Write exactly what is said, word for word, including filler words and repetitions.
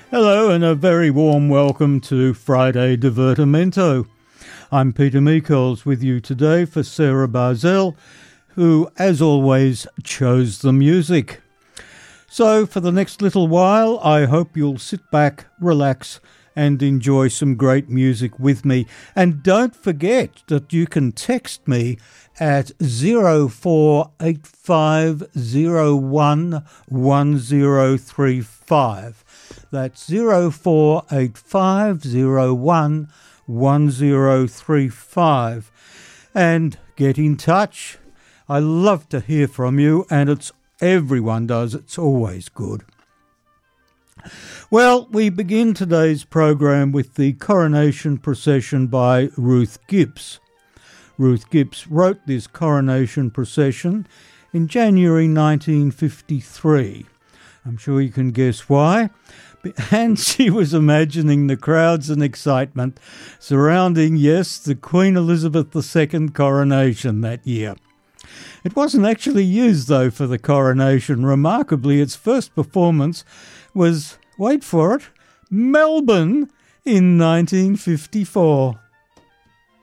Hello and a very warm welcome to Friday Divertimento. I'm Peter Meikels with you today for Sarah Barzell, who, as always, chose the music. So for the next little while, I hope you'll sit back, relax, and enjoy some great music with me. And don't forget that you can text me at zero four eight five zero one one zero three five. That's zero four eight five zero one one zero three five. And get in touch. I love to hear from you, and it's everyone does. It's always good. Well, we begin today's program with the Coronation Procession by Ruth Gibbs. Ruth Gibbs wrote this Coronation Procession in January nineteen fifty-three. I'm sure you can guess why. And she was imagining the crowds and excitement surrounding, yes, the Queen Elizabeth the Second coronation that year. It wasn't actually used, though, for the coronation. Remarkably, its first performance was, wait for it, Melbourne in nineteen fifty-four.